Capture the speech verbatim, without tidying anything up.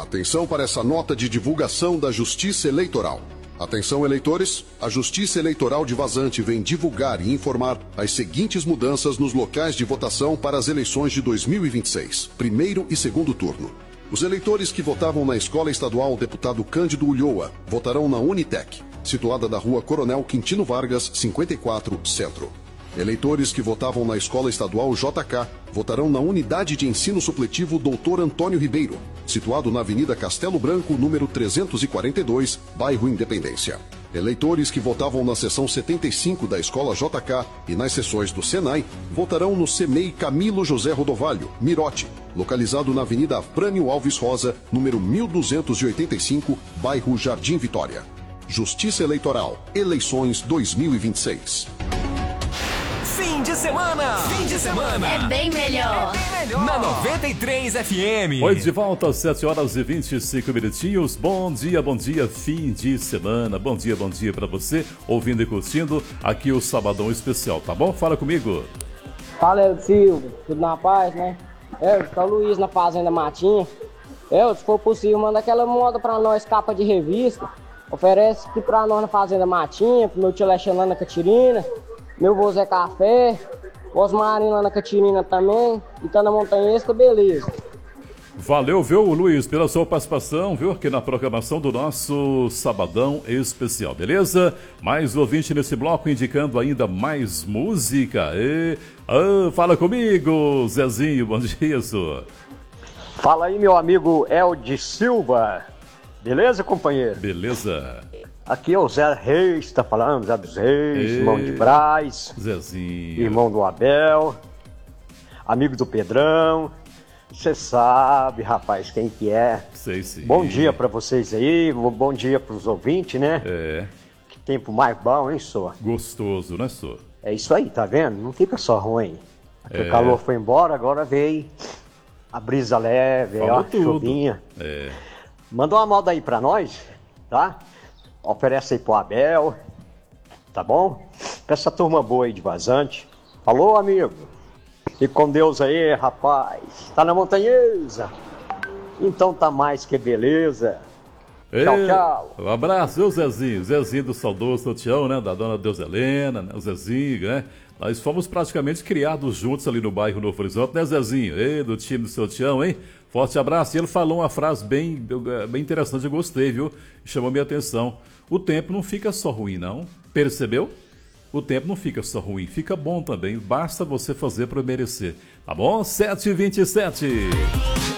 Atenção para essa nota de divulgação da Justiça Eleitoral. Atenção, eleitores, a Justiça Eleitoral de Vazante vem divulgar e informar as seguintes mudanças nos locais de votação para as eleições de dois mil e vinte e seis, primeiro e segundo turno. Os eleitores que votavam na Escola Estadual Deputado Cândido Ulloa votarão na Unitec, situada da Rua Coronel Quintino Vargas, cinquenta e quatro, Centro. Eleitores que votavam na Escola Estadual J K votarão na Unidade de Ensino Supletivo doutor Antônio Ribeiro, situado na Avenida Castelo Branco, número trezentos e quarenta e dois, bairro Independência. Eleitores que votavam na seção setenta e cinco da Escola J K e nas seções do Senai votarão no CEMEI Camilo José Rodovalho, Mirote, localizado na Avenida Afrânio Alves Rosa, número mil duzentos e oitenta e cinco, bairro Jardim Vitória. Justiça Eleitoral, eleições dois mil e vinte e seis. Fim de semana! Fim de semana! É bem melhor! É bem melhor! Na noventa e três F M. Oi, de volta às sete horas e vinte e cinco minutinhos. Bom dia, bom dia, fim de semana. Bom dia, bom dia pra você, ouvindo e curtindo aqui o Sabadão Especial, tá bom? Fala comigo. Fala, Eldo Silva. Tudo na paz, né? Eldo, tá o Luiz na Fazenda Matinha. Eldo, se for possível, manda aquela moda pra nós, capa de revista. Oferece aqui pra nós na Fazenda Matinha, pro meu tio Alexandre lá na Catirina. Meu vô Zé Café, Osmarinho lá na Catirina também, e tá na Montanha Extra, beleza. Valeu, viu, Luiz, pela sua participação, viu, aqui na programação do nosso Sabadão Especial, beleza? Mais ouvinte nesse bloco, indicando ainda mais música. E... Ah, fala comigo, Zezinho, bom dia, senhor. Fala aí, meu amigo Eldi Silva. Beleza, companheiro? Beleza. Aqui é o Zé Reis, tá falando, Zé dos Reis, Ei, irmão de Braz, Zezinho, irmão do Abel, amigo do Pedrão. Você sabe, rapaz, quem que é. Sei sim. Bom dia pra vocês aí, bom dia pros ouvintes, né? É. Que tempo mais bom, hein, senhor? Gostoso, né, senhor? É isso aí, tá vendo? Não fica só ruim. Aqui É. O calor foi embora, agora veio a brisa leve, Falou ó, tudo. chuvinha. É. Manda uma moda aí pra nós, tá? Oferece aí pro Abel, tá bom? Pra essa turma boa aí de Vazante. Falou, amigo? E com Deus aí, rapaz. Tá na montanhesa? Então tá mais que beleza. Ei, Tchau, tchau. Um abraço, viu, Zezinho? Zezinho do saudoso Tião, né? Da dona Deus Helena, né? O Zezinho, né? Nós fomos praticamente criados juntos ali no bairro Novo Horizonte, né, Zezinho? Ei, do time do seu Tião, hein? Forte abraço. E ele falou uma frase bem, bem interessante, eu gostei, viu? Chamou minha atenção. O tempo não fica só ruim, não. Percebeu? O tempo não fica só ruim, fica bom também. Basta você fazer para merecer. Tá bom? sete e vinte e sete.